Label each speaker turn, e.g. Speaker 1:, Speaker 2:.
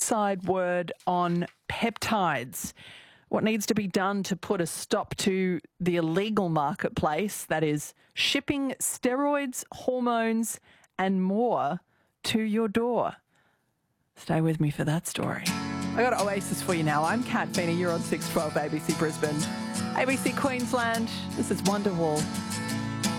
Speaker 1: inside word on peptides. What needs to be done to put a stop to the illegal marketplace, that is, shipping steroids, hormones and more to your door. Stay with me for that story. I got Oasis for you now. I'm Kat Feeney. You're on 612 ABC Brisbane. ABC Queensland, this is Wonderwall.